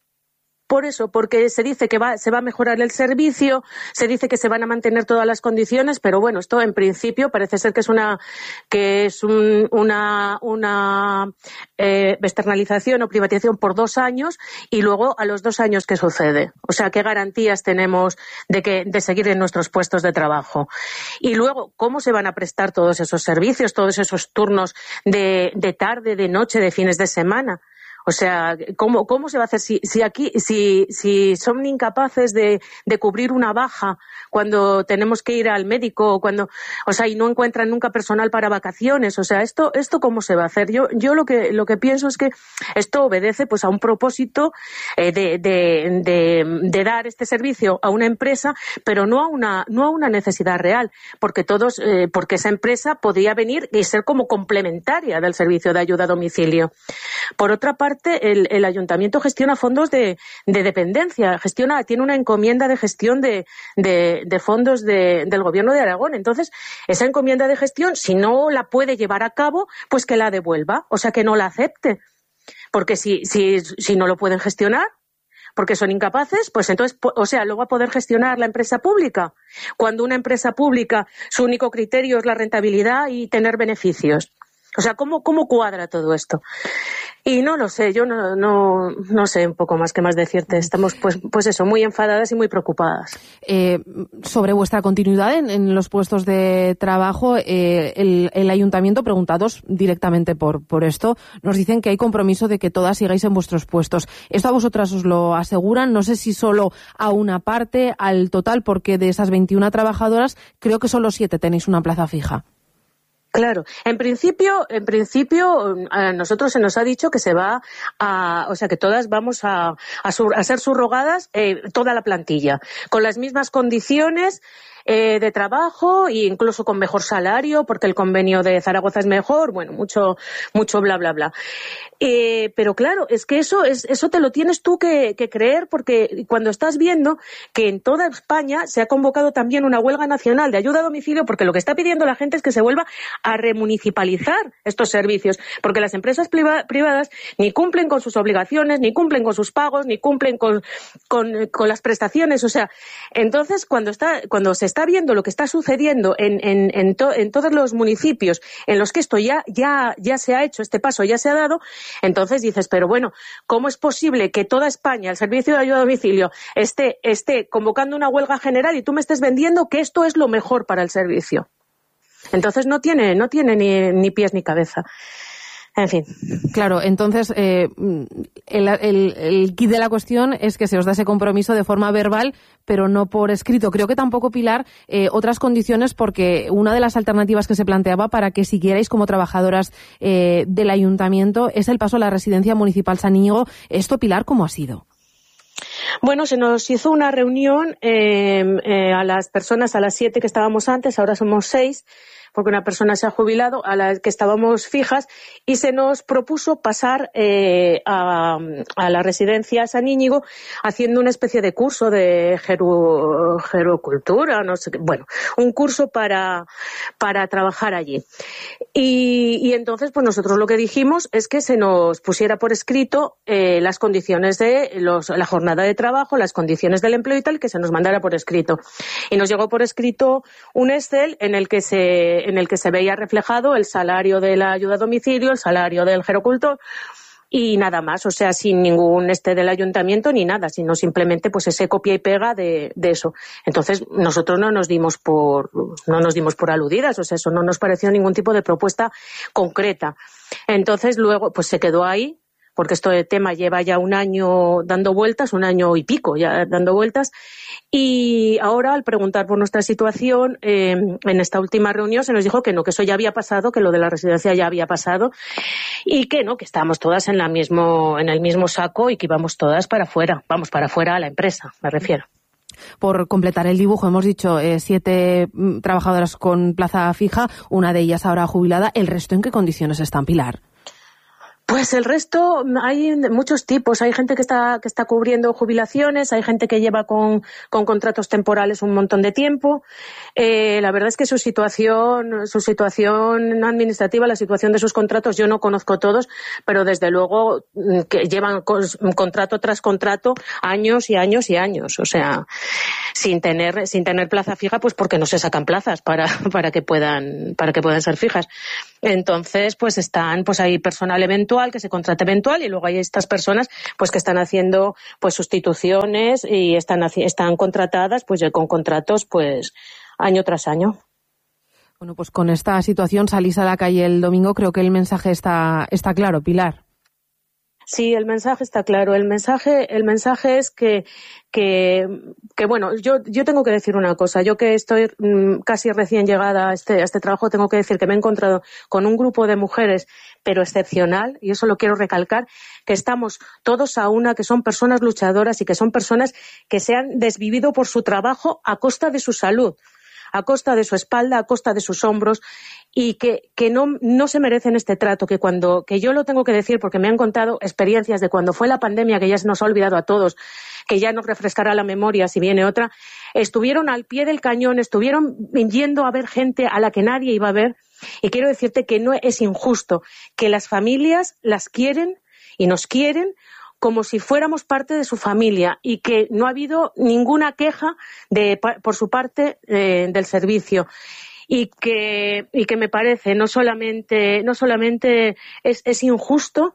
[SPEAKER 20] Por eso, porque se dice que va, se va a mejorar el servicio, se dice que se van a mantener todas las condiciones, pero bueno, esto en principio parece ser que es una que es un, una una eh, externalización o privatización por dos años y luego a los dos años ¿qué sucede? O sea, ¿qué garantías tenemos de que de seguir en nuestros puestos de trabajo? Y luego, ¿cómo se van a prestar todos esos servicios, todos esos turnos de, de tarde, de noche, de fines de semana? O sea, ¿cómo, cómo se va a hacer si, si aquí, si, si son incapaces de, de cubrir una baja cuando tenemos que ir al médico, cuando, o sea, y no encuentran nunca personal para vacaciones? O sea, esto, esto cómo se va a hacer. Yo, yo lo que, lo que pienso es que esto obedece, pues, a un propósito eh, de, de, de, de dar este servicio a una empresa, pero no a una, no a una necesidad real, porque todos, eh, porque esa empresa podría venir y ser como complementaria del servicio de ayuda a domicilio. Por otra parte, El, el ayuntamiento gestiona fondos de, de dependencia, gestiona, tiene una encomienda de gestión de, de, de fondos de, del gobierno de Aragón. Entonces, esa encomienda de gestión, si no la puede llevar a cabo, pues que la devuelva, o sea, que no la acepte. Porque si, si, si no lo pueden gestionar, porque son incapaces, pues entonces, o sea, lo va a poder gestionar la empresa pública. Cuando una empresa pública, su único criterio es la rentabilidad y tener beneficios. O sea, ¿cómo, cómo cuadra todo esto? Y no lo sé, yo no, no, no sé un poco más que más decirte. Estamos, pues, pues eso, muy enfadadas y muy preocupadas.
[SPEAKER 16] Eh, sobre vuestra continuidad en, en los puestos de trabajo, eh, el, el ayuntamiento, preguntados directamente por, por esto, nos dicen que hay compromiso de que todas sigáis en vuestros puestos. ¿Esto a vosotras os lo aseguran? No sé si solo a una parte, al total, porque de esas veintiuna trabajadoras, creo que solo siete tenéis una plaza fija.
[SPEAKER 20] Claro, en principio, en principio a nosotros se nos ha dicho que se va a, o sea, que todas vamos a, a, sur, a ser subrogadas eh, toda la plantilla, con las mismas condiciones eh, de trabajo e incluso con mejor salario, porque el convenio de Zaragoza es mejor, bueno, mucho, mucho bla bla bla. Eh, pero claro, es que eso es eso te lo tienes tú que, que creer, porque cuando estás viendo que en toda España se ha convocado también una huelga nacional de ayuda a domicilio, porque lo que está pidiendo la gente es que se vuelva a remunicipalizar estos servicios, porque las empresas priva privadas ni cumplen con sus obligaciones, ni cumplen con sus pagos, ni cumplen con, con, con las prestaciones. O sea, entonces cuando está cuando se está viendo lo que está sucediendo en, en, en, to en todos los municipios en los que esto ya, ya, ya se ha hecho, este paso ya se ha dado, entonces dices, pero bueno, ¿cómo es posible que toda España, el servicio de ayuda a domicilio, esté, esté convocando una huelga general y tú me estés vendiendo que esto es lo mejor para el servicio? Entonces no tiene, no tiene ni, ni pies ni cabeza. En fin.
[SPEAKER 16] Claro, entonces eh, el, el, el kit de la cuestión es que se os da ese compromiso de forma verbal, pero no por escrito. Creo que tampoco, Pilar, eh, otras condiciones, porque una de las alternativas que se planteaba para que siguierais como trabajadoras eh, del ayuntamiento es el paso a la residencia municipal San Íñigo. ¿Esto, Pilar, cómo ha sido?
[SPEAKER 20] Bueno, se nos hizo una reunión eh, eh, a las personas, a las siete que estábamos antes, ahora somos seis, porque una persona se ha jubilado, a la que estábamos fijas, y se nos propuso pasar eh, a, a la residencia San Íñigo haciendo una especie de curso de geru, gerocultura, no sé qué, bueno, un curso para, para trabajar allí. Y, y entonces, pues nosotros lo que dijimos es que se nos pusiera por escrito eh, las condiciones de los, la jornada de trabajo, las condiciones del empleo y tal, que se nos mandara por escrito. Y nos llegó por escrito un Excel en el que se en el que se veía reflejado el salario de la ayuda a domicilio, el salario del gerocultor y nada más, o sea, sin ningún este del ayuntamiento ni nada, sino simplemente pues ese copia y pega de, de eso. Entonces nosotros no nos dimos por no nos dimos por aludidas, o sea, eso no nos pareció ningún tipo de propuesta concreta. Entonces luego pues se quedó ahí, porque este tema lleva ya un año dando vueltas, un año y pico ya dando vueltas, y ahora al preguntar por nuestra situación, eh, en esta última reunión se nos dijo que no, que eso ya había pasado, que lo de la residencia ya había pasado, y que no, que estábamos todas en, la mismo, en el mismo saco y que íbamos todas para afuera, vamos para afuera a la empresa, me refiero.
[SPEAKER 16] por completar el dibujo. Hemos dicho eh, siete mm, trabajadoras con plaza fija, una de ellas ahora jubilada. ¿El resto en qué condiciones están, Pilar?
[SPEAKER 20] Pues el resto, hay muchos tipos. Hay gente que está que está cubriendo jubilaciones, hay gente que lleva con, con contratos temporales un montón de tiempo. Eh, la verdad es que su situación, su situación administrativa, la situación de sus contratos, yo no conozco todos, pero desde luego que llevan contrato tras contrato años y años y años. O sea, sin tener sin tener plaza fija, pues porque no se sacan plazas para para que puedan para que puedan ser fijas. Entonces, pues están, pues hay personal eventual que se contrata eventual y luego hay estas personas pues que están haciendo pues sustituciones y están están contratadas pues con contratos pues año tras año.
[SPEAKER 16] Bueno, pues con esta situación salís a la calle el domingo, creo que el mensaje está está claro, Pilar.
[SPEAKER 20] Sí, el mensaje está claro. El mensaje, el mensaje es que, que, que bueno, yo, yo tengo que decir una cosa. Yo que estoy mmm, casi recién llegada a este, a este trabajo, tengo que decir que me he encontrado con un grupo de mujeres, pero excepcional, y eso lo quiero recalcar, que estamos todos a una, que son personas luchadoras y que son personas que se han desvivido por su trabajo a costa de su salud, a costa de su espalda, a costa de sus hombros, y que, que no, no se merecen este trato, que cuando, que yo lo tengo que decir porque me han contado experiencias de cuando fue la pandemia, que ya se nos ha olvidado a todos, que ya nos refrescará la memoria si viene otra, estuvieron al pie del cañón, estuvieron yendo a ver gente a la que nadie iba a ver, y quiero decirte que no es injusto, que las familias las quieren y nos quieren como si fuéramos parte de su familia y que no ha habido ninguna queja de, por su parte eh, del servicio. Y que, y que me parece no solamente, no solamente es, es injusto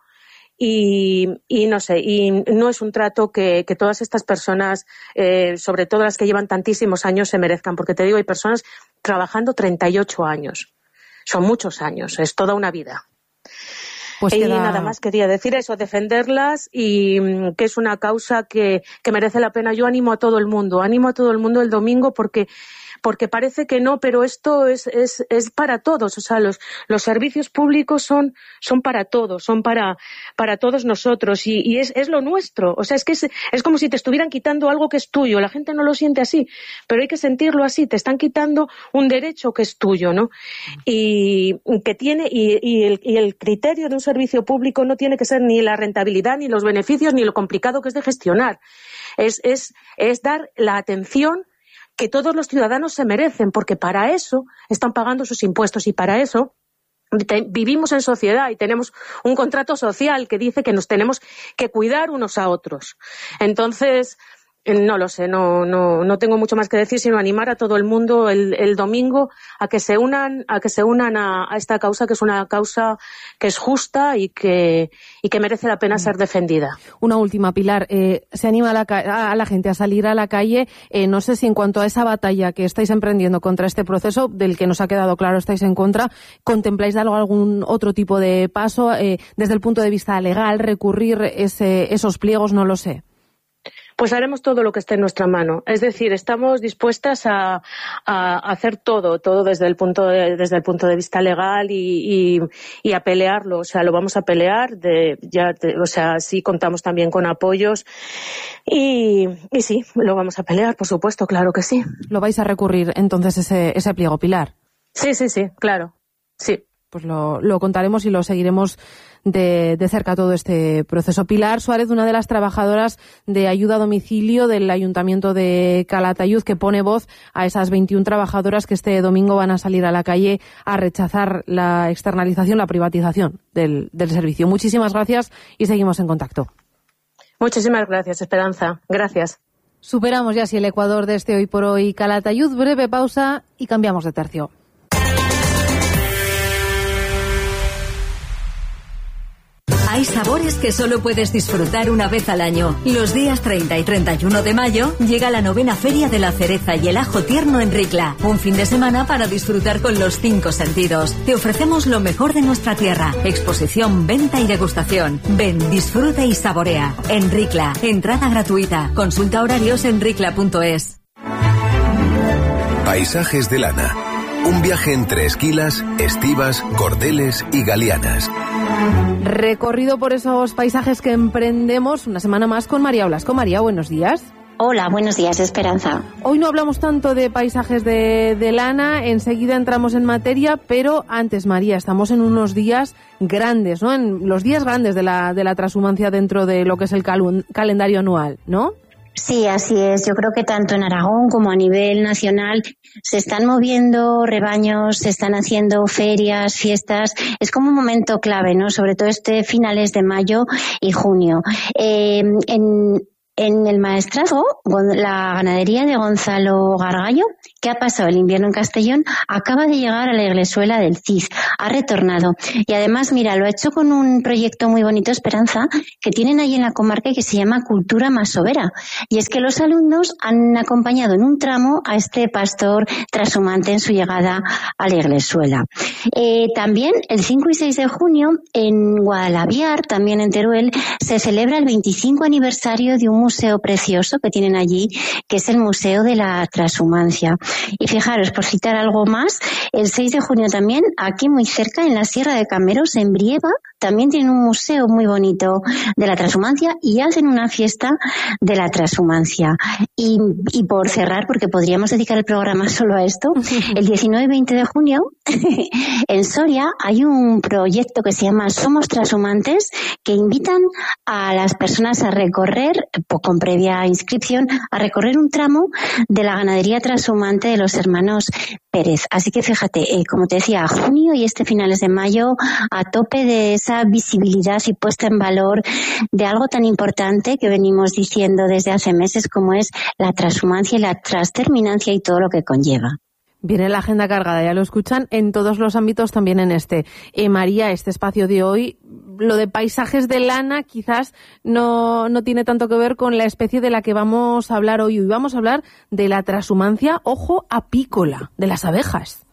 [SPEAKER 20] y, y no sé, y no es un trato que, que todas estas personas, eh, sobre todo las que llevan tantísimos años, se merezcan. Porque te digo, hay personas trabajando treinta y ocho años. Son muchos años, es toda una vida. Pues y queda... nada más quería decir eso, defenderlas y mm, que es una causa que, que merece la pena. Yo animo a todo el mundo, animo a todo el mundo el domingo porque porque parece que no, pero esto es, es, es para todos. O sea, los, los servicios públicos son, son para todos, son para, para todos nosotros y, y es, es lo nuestro. O sea, es que es, es como si te estuvieran quitando algo que es tuyo. La gente no lo siente así, pero hay que sentirlo así. Te están quitando un derecho que es tuyo, ¿no? Y que tiene, y, y, el, y el criterio de un servicio público no tiene que ser ni la rentabilidad, ni los beneficios, ni lo complicado que es de gestionar. Es, es, es dar la atención que todos los ciudadanos se merecen, porque para eso están pagando sus impuestos y para eso te, vivimos en sociedad y tenemos un contrato social que dice que nos tenemos que cuidar unos a otros. Entonces, no lo sé, no, no, no tengo mucho más que decir, sino animar a todo el mundo el, el domingo a que se unan, a que se unan a, a esta causa, que es una causa que es justa y que, y que merece la pena ser defendida.
[SPEAKER 16] Una última, Pilar, eh, se anima a la, a la gente a salir a la calle. Eh, no sé si en cuanto a esa batalla que estáis emprendiendo contra este proceso, del que nos ha quedado claro estáis en contra, ¿contempláis dar algún otro tipo de paso eh, desde el punto de vista legal, recurrir ese, esos pliegos? No lo sé.
[SPEAKER 20] Pues haremos todo lo que esté en nuestra mano. Es decir, estamos dispuestas a, a hacer todo, todo desde el punto de, desde el punto de vista legal y, y, y a pelearlo. O sea, lo vamos a pelear. De, ya, te, o sea, sí contamos también con apoyos y, y sí, lo vamos a pelear, por supuesto, claro que sí.
[SPEAKER 16] ¿Lo vais a recurrir entonces ese, ese pliego, Pilar?
[SPEAKER 20] Sí, sí, sí, claro, sí.
[SPEAKER 16] Pues lo, lo contaremos y lo seguiremos de, de cerca todo este proceso. Pilar Suárez, una de las trabajadoras de ayuda a domicilio del Ayuntamiento de Calatayud, que pone voz a esas veintiuna trabajadoras que este domingo van a salir a la calle a rechazar la externalización, la privatización del, del servicio. Muchísimas gracias y seguimos en contacto.
[SPEAKER 20] Muchísimas gracias, Esperanza. Gracias.
[SPEAKER 16] Superamos ya así el Ecuador de este Hoy por Hoy Calatayud. Breve pausa y cambiamos de tercio.
[SPEAKER 13] Hay sabores que solo puedes disfrutar una vez al año. Los días treinta y treinta y uno de mayo llega la novena Feria de la Cereza y el Ajo Tierno en Ricla. Un fin de semana para disfrutar con los cinco sentidos. Te ofrecemos lo mejor de nuestra tierra. Exposición, venta y degustación. Ven, disfruta y saborea. En Ricla. Entrada gratuita. Consulta horarios en ricla punto es.
[SPEAKER 15] Paisajes de lana. Un viaje entre esquilas, estivas, cordeles y galianas.
[SPEAKER 16] Recorrido por esos paisajes que emprendemos una semana más con María Blasco. María, buenos días.
[SPEAKER 17] Hola, buenos días, Esperanza.
[SPEAKER 16] Hoy no hablamos tanto de paisajes de, de lana, enseguida entramos en materia, pero antes, María, estamos en unos días grandes, ¿no? En los días grandes de la, de la transhumancia dentro de lo que es el cal- calendario anual, ¿no?
[SPEAKER 17] Sí, así es. Yo creo que tanto en Aragón como a nivel nacional se están moviendo rebaños, se están haciendo ferias, fiestas. Es como un momento clave, ¿no? Sobre todo este finales de mayo y junio. Eh, en En el maestrazgo, la ganadería de Gonzalo Gargallo, que ha pasado el invierno en Castellón, acaba de llegar a la iglesuela del Cid, ha retornado. Y además, mira, lo ha hecho con un proyecto muy bonito, Esperanza, que tienen ahí en la comarca y que se llama Cultura Masovera. Y es que los alumnos han acompañado en un tramo a este pastor trashumante en su llegada a la iglesuela. Eh, también, el cinco y seis de junio, en Guadalaviar, también en Teruel, se celebra el veinticinco aniversario de un museo precioso que tienen allí, que es el Museo de la Transhumancia. Y fijaros, por citar algo más, el seis de junio también, aquí muy cerca, en la Sierra de Cameros, en Brieva, también tienen un museo muy bonito de la transhumancia y hacen una fiesta de la transhumancia. Y, y por cerrar, porque podríamos dedicar el programa solo a esto, el diecinueve y veinte de junio, en Soria, hay un proyecto que se llama Somos Transhumantes, que invitan a las personas a recorrer, con previa inscripción, a recorrer un tramo de la ganadería transhumante de los hermanos Pérez. Así que fíjate, eh, como te decía, junio y este finales de mayo, a tope de esa visibilidad y puesta en valor de algo tan importante que venimos diciendo desde hace meses, como es la transhumancia y la transterminancia y todo lo que conlleva.
[SPEAKER 16] Viene la agenda cargada, ya lo escuchan, en todos los ámbitos, también en este. Eh, María, este espacio de hoy, lo de paisajes de lana quizás no, no tiene tanto que ver con la especie de la que vamos a hablar hoy. Hoy vamos a hablar de la transhumancia, ojo, apícola, de las abejas.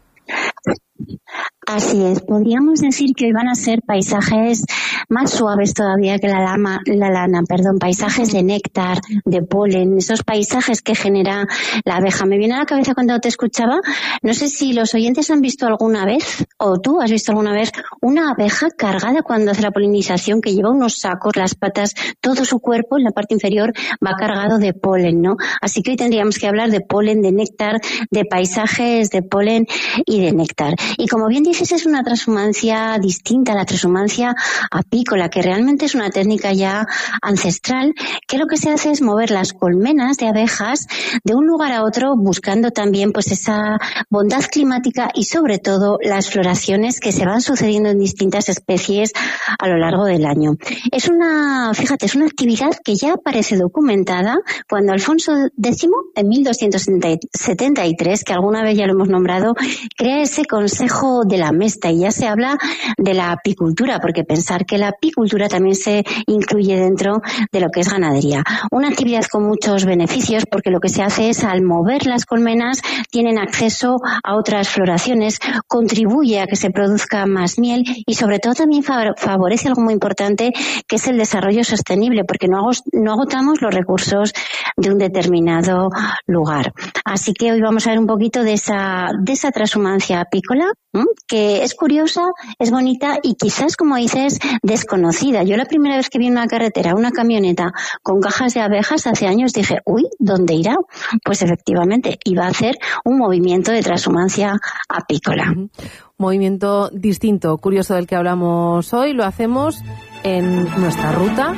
[SPEAKER 17] Así es, podríamos decir que hoy van a ser paisajes más suaves todavía que la, lama, la lana, perdón, paisajes de néctar, de polen, esos paisajes que genera la abeja. Me viene a la cabeza cuando te escuchaba, no sé si los oyentes han visto alguna vez, o tú has visto alguna vez, una abeja cargada cuando hace la polinización, que lleva unos sacos, las patas, todo su cuerpo en la parte inferior va cargado de polen, ¿no? Así que hoy tendríamos que hablar de polen, de néctar, de paisajes de polen y de néctar. Y como bien dices, es una transhumancia distinta a la transhumancia apícola, que realmente es una técnica ya ancestral, que lo que se hace es mover las colmenas de abejas de un lugar a otro, buscando también pues esa bondad climática y sobre todo las floraciones que se van sucediendo en distintas especies a lo largo del año. Es una, fíjate, es una actividad que ya aparece documentada cuando Alfonso décimo, en mil doscientos setenta y tres, que alguna vez ya lo hemos nombrado, crea ese Consejo de la Mesta, y ya se habla de la apicultura, porque pensar que la apicultura también se incluye dentro de lo que es ganadería. Una actividad con muchos beneficios, porque lo que se hace es, al mover las colmenas, tienen acceso a otras floraciones, contribuye a que se produzca más miel y sobre todo también favorece algo muy importante, que es el desarrollo sostenible, porque no agotamos los recursos de un determinado lugar. Así que hoy vamos a ver un poquito de esa, de esa transhumancia apícola, ¿m? Que es curiosa, es bonita y quizás, como dices, desconocida. Yo la primera vez que vi en una carretera una camioneta con cajas de abejas hace años dije, uy, ¿dónde irá? Pues efectivamente iba a hacer un movimiento de transhumancia apícola.
[SPEAKER 16] Movimiento distinto, curioso, del que hablamos hoy. Lo hacemos en nuestra ruta.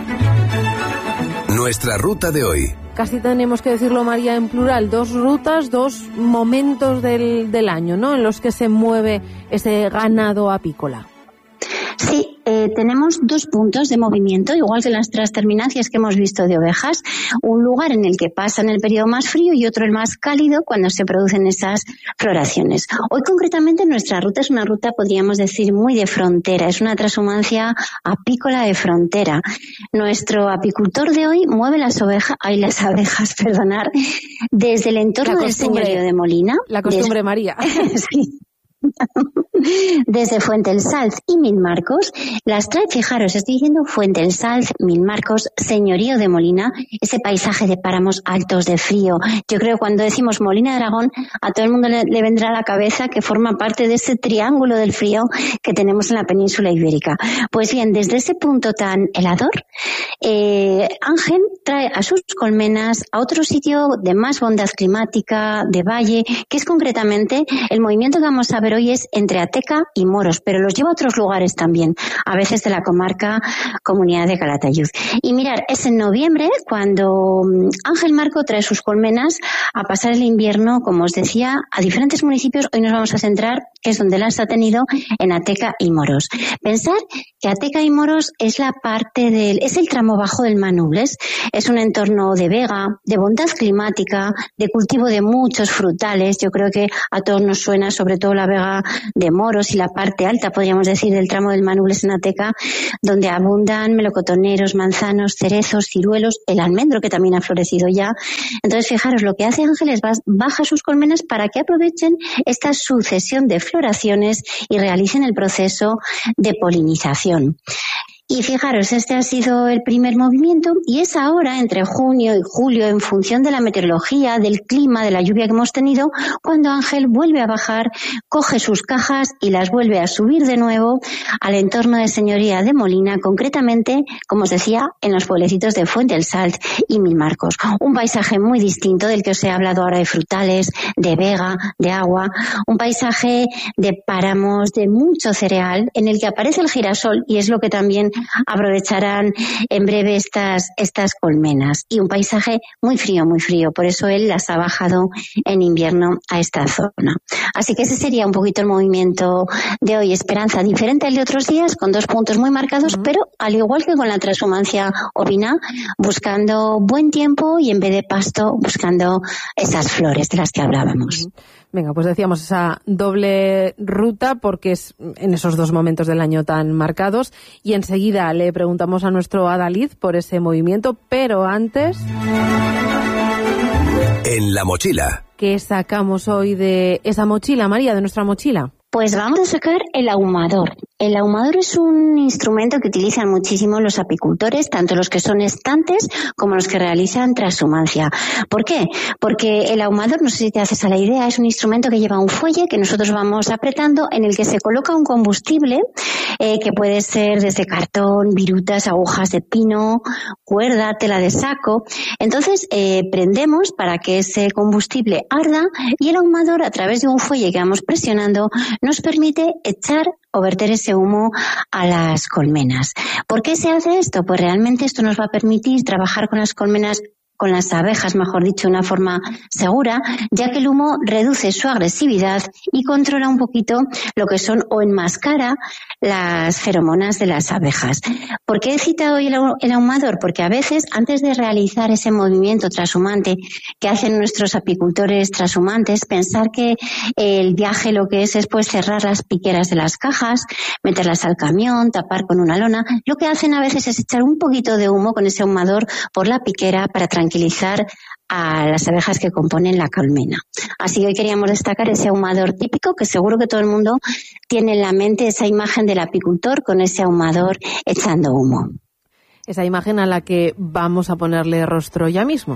[SPEAKER 15] Nuestra ruta de hoy.
[SPEAKER 16] Casi tenemos que decirlo, María, en plural. Dos rutas, dos momentos del, del año, ¿no?, en los que se mueve ese ganado apícola.
[SPEAKER 17] Sí, eh, tenemos dos puntos de movimiento, igual que las transterminancias que hemos visto de ovejas. Un lugar en el que pasan el periodo más frío y otro el más cálido, cuando se producen esas floraciones. Hoy concretamente nuestra ruta es una ruta, podríamos decir, muy de frontera. Es una transhumancia apícola de frontera. Nuestro apicultor de hoy mueve las ovejas, ay, las abejas, perdonar, desde el entorno del señorío de Molina.
[SPEAKER 16] La costumbre,
[SPEAKER 17] desde...
[SPEAKER 16] María.
[SPEAKER 17] Sí. Desde Fuente el Salz y Milmarcos, las trae, fijaros, estoy diciendo Fuente el Salz, Milmarcos, Señorío de Molina, ese paisaje de páramos altos de frío. Yo creo que cuando decimos Molina de Aragón, a todo el mundo le, le vendrá a la cabeza que forma parte de ese triángulo del frío que tenemos en la península ibérica. Pues bien, desde ese punto tan helador,
[SPEAKER 21] eh, Ángel trae a sus colmenas a otro sitio de más bondad climática, de valle, que es concretamente el movimiento que vamos a ver hoy es entre Ateca y Moros, pero los lleva a otros lugares también, a veces de la comarca Comunidad de Calatayud. Y mirar, es en noviembre cuando Ángel Marco trae sus colmenas a pasar el invierno, como os decía, a diferentes municipios. Hoy nos vamos a centrar, que es donde las ha tenido, en Ateca y Moros. Pensar que Ateca y Moros es la parte del, es el tramo bajo del Manubles, es un entorno de vega, de bondad climática, de cultivo de muchos frutales. Yo creo que a todos nos suena sobre todo la vega de Moros y la parte alta, podríamos decir, del tramo del Manubles en Ateca, donde abundan melocotoneros, manzanos, cerezos, ciruelos, el almendro que también ha florecido ya. Entonces, fijaros, lo que hace Ángel es baja sus colmenas para que aprovechen esta sucesión de floraciones y realicen el proceso de polinización. Y fijaros, este ha sido el primer movimiento y es ahora, entre junio y julio, en función de la meteorología, del clima, de la lluvia que hemos tenido, cuando Ángel vuelve a bajar, coge sus cajas y las vuelve a subir de nuevo al entorno de Señoría de Molina, concretamente, como os decía, en los pueblecitos de Fuente del Salt y Milmarcos. Un paisaje muy distinto del que os he hablado ahora, de frutales, de vega, de agua, un paisaje de páramos, de mucho cereal, en el que aparece el girasol y es lo que también aprovecharán en breve estas, estas colmenas. Y un paisaje muy frío, muy frío. Por eso él las ha bajado en invierno a esta zona. Así que ese sería un poquito el movimiento de hoy. Esperanza, diferente al de otros días, con dos puntos muy marcados, uh-huh. pero al igual que con la transhumancia ovina, buscando buen tiempo y en vez de pasto, buscando esas flores de las que hablábamos.
[SPEAKER 16] Uh-huh. Venga, pues decíamos esa doble ruta porque es en esos dos momentos del año tan marcados y enseguida le preguntamos a nuestro Adalid por ese movimiento, pero antes...
[SPEAKER 15] En la mochila.
[SPEAKER 16] ¿Qué sacamos hoy de esa mochila, María, de nuestra mochila?
[SPEAKER 21] Pues vamos a sacar el ahumador. El ahumador es un instrumento que utilizan muchísimo los apicultores, tanto los que son estantes como los que realizan transhumancia. ¿Por qué? Porque el ahumador, no sé si te haces a la idea, es un instrumento que lleva un fuelle que nosotros vamos apretando, en el que se coloca un combustible eh, que puede ser desde cartón, virutas, agujas de pino, cuerda, tela de saco. Entonces eh, prendemos para que ese combustible arda y el ahumador, a través de un fuelle que vamos presionando, nos permite echar o verter ese humo a las colmenas. ¿Por qué se hace esto? Pues realmente esto nos va a permitir trabajar con las colmenas, con las abejas, mejor dicho, de una forma segura, ya que el humo reduce su agresividad y controla un poquito lo que son o enmascara las feromonas de las abejas. ¿Por qué he citado hoy el ahumador? Porque a veces, antes de realizar ese movimiento transhumante que hacen nuestros apicultores transhumantes, pensar que el viaje lo que es es pues cerrar las piqueras de las cajas, meterlas al camión, tapar con una lona, lo que hacen a veces es echar un poquito de humo con ese ahumador por la piquera para tranquilizar a las abejas que componen la colmena. Así que hoy queríamos destacar ese ahumador típico, que seguro que todo el mundo tiene en la mente esa imagen del apicultor con ese ahumador echando humo.
[SPEAKER 16] Esa imagen a la que vamos a ponerle rostro ya mismo.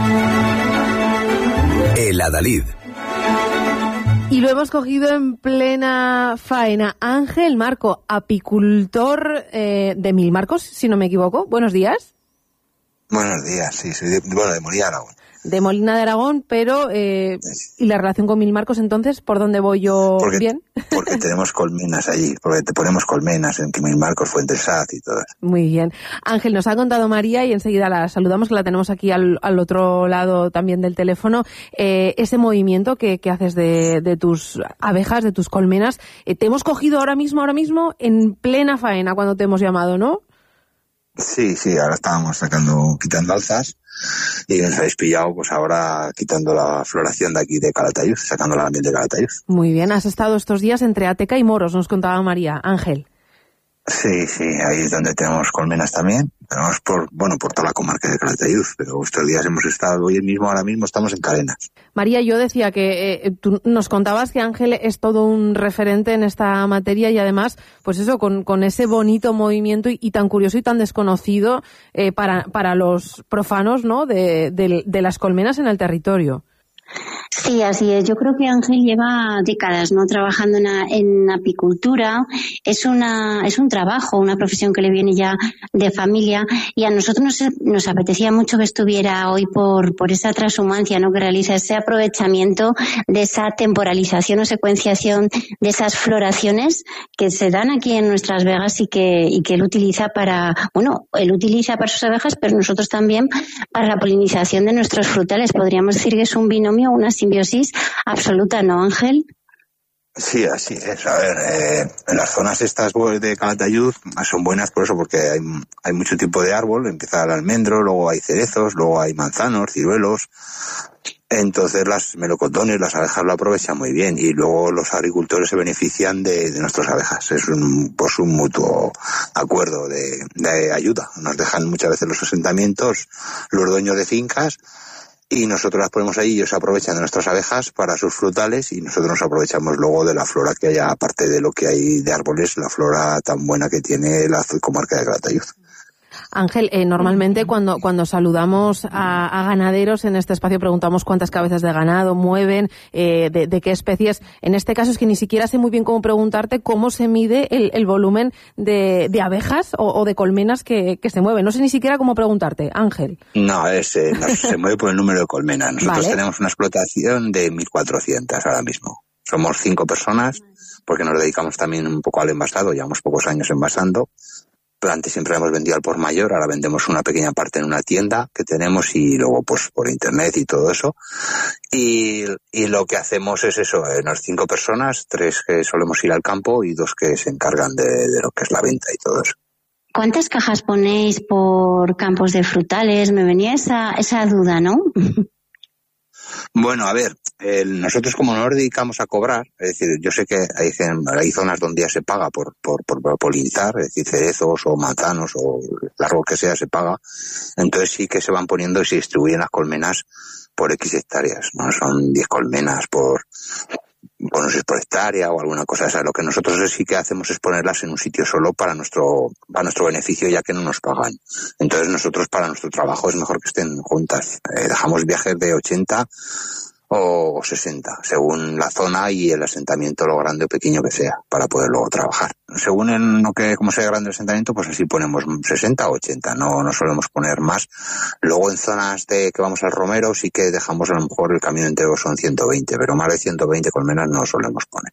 [SPEAKER 15] El Adalid.
[SPEAKER 16] Y lo hemos cogido en plena faena. Ángel Marco, apicultor eh, de Milmarcos, si no me equivoco. Buenos días.
[SPEAKER 22] Buenos días, sí, soy de, bueno, de Molina de Aragón.
[SPEAKER 16] De Molina de Aragón, pero eh, ¿y la relación con Milmarcos entonces? ¿Por dónde voy yo
[SPEAKER 22] porque,
[SPEAKER 16] bien?
[SPEAKER 22] Porque tenemos colmenas allí, porque te ponemos colmenas en Milmarcos, Fuente del Salt y todo eso.
[SPEAKER 16] Muy bien. Ángel, nos ha contado María y enseguida la saludamos, que la tenemos aquí al, al otro lado también del teléfono. Eh, ese movimiento que, que haces de, de tus abejas, de tus colmenas, eh, te hemos cogido ahora mismo, ahora mismo, en plena faena cuando te hemos llamado, ¿no?
[SPEAKER 22] Sí, sí, ahora estábamos sacando, quitando alzas y nos habéis pillado pues ahora quitando la floración de aquí de Calatayud, sacándola también de Calatayud.
[SPEAKER 16] Muy bien, has estado estos días entre Ateca y Moros, nos contaba María. Ángel.
[SPEAKER 22] Sí, sí, ahí es donde tenemos colmenas también. Tenemos por, bueno, por toda la comarca de Calatayud, pero estos días hemos estado, hoy mismo, ahora mismo estamos en Carenas.
[SPEAKER 16] María, yo decía que eh, tú nos contabas que Ángel es todo un referente en esta materia y además, pues eso, con, con ese bonito movimiento y, y tan curioso y tan desconocido eh, para, para los profanos, ¿no?, de, de, de las colmenas en el territorio.
[SPEAKER 21] Sí, así es. Yo creo que Ángel lleva décadas, ¿no?, trabajando en, en apicultura. Es una, es un trabajo, una profesión que le viene ya de familia, y a nosotros nos, nos apetecía mucho que estuviera hoy por, por esa transhumancia, ¿no?, que realiza ese aprovechamiento de esa temporalización o secuenciación de esas floraciones que se dan aquí en nuestras vegas y que, y que él utiliza para, bueno, él utiliza para sus abejas, pero nosotros también para la polinización de nuestros frutales. Podríamos decir que es un binomio, una simbiosis absoluta, ¿no, Ángel?
[SPEAKER 22] Sí, así es. A ver, eh, en las zonas estas de Calatayud son buenas por eso, porque hay, hay mucho tipo de árbol. Empieza el almendro, luego hay cerezos, luego hay manzanos, ciruelos. Entonces las melocotones, las abejas lo aprovechan muy bien, y luego los agricultores se benefician de, de nuestras abejas. Es un, pues un mutuo acuerdo de, de ayuda. Nos dejan muchas veces los asentamientos los dueños de fincas, y nosotros las ponemos ahí, y ellos aprovechan de nuestras abejas para sus frutales, y nosotros nos aprovechamos luego de la flora que haya, aparte de lo que hay de árboles, la flora tan buena que tiene la comarca de Calatayud.
[SPEAKER 16] Ángel, eh, normalmente cuando, cuando saludamos a, a ganaderos en este espacio preguntamos cuántas cabezas de ganado mueven, eh, de, de qué especies. En este caso es que ni siquiera sé muy bien cómo preguntarte cómo se mide el, el volumen de, de abejas o, o de colmenas que, que se mueven. No sé ni siquiera cómo preguntarte, Ángel.
[SPEAKER 22] No, es, eh, no se mueve por el número de colmenas. Nosotros vale. tenemos una explotación de mil cuatrocientas ahora mismo. Somos cinco personas, porque nos dedicamos también un poco al envasado, llevamos pocos años envasando. Pero antes siempre hemos vendido al por mayor, ahora vendemos una pequeña parte en una tienda que tenemos, y luego pues por internet y todo eso. Y, y lo que hacemos es eso, unas cinco personas, tres que solemos ir al campo y dos que se encargan de, de lo que es la venta y todo eso.
[SPEAKER 21] ¿Cuántas cajas ponéis por campos de frutales? Me venía esa, esa duda, ¿no?
[SPEAKER 22] Bueno, a ver, eh, nosotros como nos dedicamos a cobrar, es decir, yo sé que hay, hay zonas donde ya se paga por, por, por, por polinizar, es decir, cerezos o manzanos o el árbol que sea se paga, entonces sí que se van poniendo y se distribuyen las colmenas por X hectáreas, ¿no? Son diez colmenas por, por, no sé, por hectárea o alguna cosa esa. Lo que nosotros sí que hacemos es ponerlas en un sitio solo para nuestro, para nuestro beneficio, ya que no nos pagan. Entonces nosotros, para nuestro trabajo, es mejor que estén juntas. Eh, dejamos viajes de ochenta o sesenta, según la zona y el asentamiento, lo grande o pequeño que sea, para poder luego trabajar. Según en lo que, como sea grande el asentamiento, pues así ponemos sesenta o ochenta, no, no solemos poner más. Luego en zonas de que vamos al romero sí que dejamos, a lo mejor el camión entero son ciento veinte, pero más de ciento veinte colmenas no solemos poner.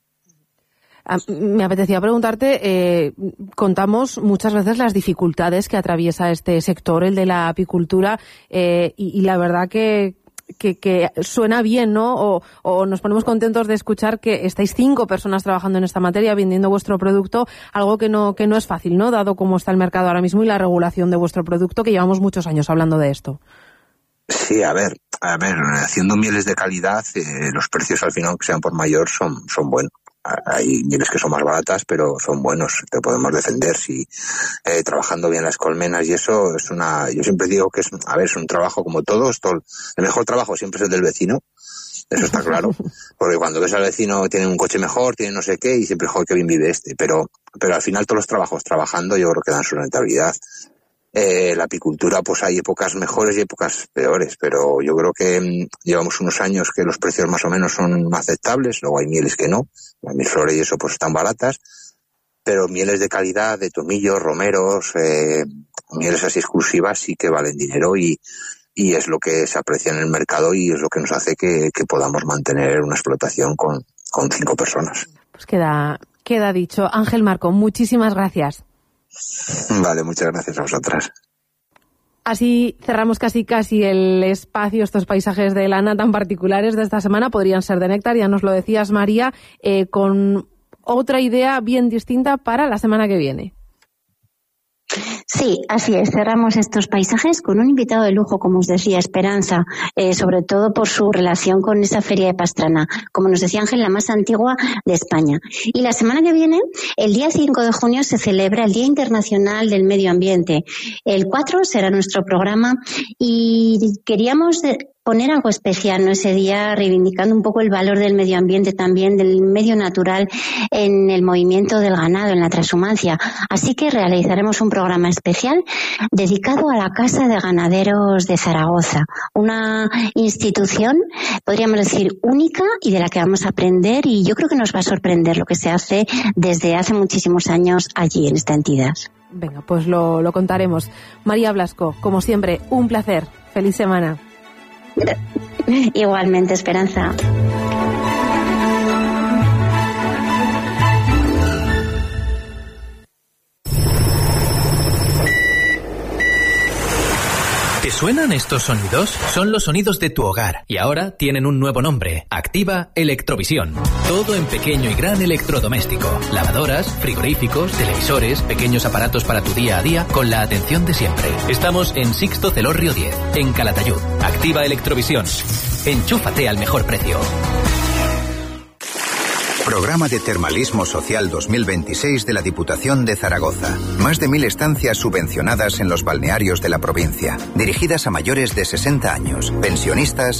[SPEAKER 16] Me apetecía preguntarte, eh, contamos muchas veces las dificultades que atraviesa este sector, el de la apicultura, eh, y, y la verdad que Que, que suena bien, ¿no? O, o nos ponemos contentos de escuchar que estáis cinco personas trabajando en esta materia, vendiendo vuestro producto, algo que no, que no es fácil, ¿no? Dado cómo está el mercado ahora mismo y la regulación de vuestro producto, que llevamos muchos años hablando de esto.
[SPEAKER 22] Sí, a ver, a ver, haciendo mieles de calidad, eh, los precios al final, que sean por mayor, son, son buenos. Hay mieles que son más baratas, pero son buenos, te podemos defender si eh, trabajando bien las colmenas, y eso es una, yo siempre digo que es, a ver, es un trabajo como todos, todo, el mejor trabajo siempre es el del vecino, eso está claro, porque cuando ves al vecino tiene un coche mejor, tiene no sé qué, y siempre, joder, qué bien vive este, pero, pero al final todos los trabajos trabajando yo creo que dan su rentabilidad. Eh, la apicultura, pues hay épocas mejores y épocas peores, pero yo creo que mmm, llevamos unos años que los precios más o menos son aceptables, luego hay mieles que no, las milflores y eso pues están baratas, pero mieles de calidad, de tomillos, romeros, eh, mieles así exclusivas sí que valen dinero, y, y es lo que se aprecia en el mercado, y es lo que nos hace que, que podamos mantener una explotación con, con cinco personas.
[SPEAKER 16] Pues queda, queda dicho. Ángel Marco, muchísimas gracias.
[SPEAKER 22] Vale, muchas gracias a vosotras.
[SPEAKER 16] Así cerramos casi casi el espacio, estos paisajes de lana tan particulares de esta semana. Podrían ser de néctar, ya nos lo decías, María, eh, con otra idea bien distinta para la semana que viene.
[SPEAKER 21] Sí, así es. Cerramos estos paisajes con un invitado de lujo, como os decía, Esperanza, eh, sobre todo por su relación con esa feria de Pastrana, como nos decía Ángel, la más antigua de España. Y la semana que viene, el día cinco de junio, se celebra el Día Internacional del Medio Ambiente. El cuatro será nuestro programa, y queríamos de- poner algo especial, ¿no? Ese día, reivindicando un poco el valor del medio ambiente también, del medio natural en el movimiento del ganado, en la transhumancia. Así que realizaremos un programa especial dedicado a la Casa de Ganaderos de Zaragoza, una institución, podríamos decir, única y de la que vamos a aprender, y yo creo que nos va a sorprender lo que se hace desde hace muchísimos años allí en esta entidad.
[SPEAKER 16] Venga, pues lo, lo contaremos. María Blasco, como siempre, un placer. Feliz semana.
[SPEAKER 21] Igualmente, Esperanza.
[SPEAKER 3] ¿Te suenan estos sonidos? Son los sonidos de tu hogar y ahora tienen un nuevo nombre: Activa Electrovisión. Todo en pequeño y gran electrodoméstico. Lavadoras, frigoríficos, televisores, pequeños aparatos para tu día a día con la atención de siempre. Estamos en Sixto Celorrio diez, en Calatayud. Activa Electrovisión. Enchúfate al mejor precio.
[SPEAKER 4] Programa de Termalismo Social dos mil veintiséis de la Diputación de Zaragoza. Más de mil estancias subvencionadas en los balnearios de la provincia, dirigidas a mayores de sesenta años, pensionistas